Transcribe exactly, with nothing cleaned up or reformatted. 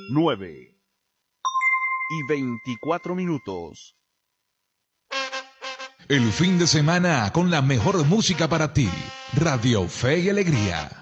nueve y veinticuatro minutos. El fin de semana con la mejor música para ti. Radio Fe y Alegría.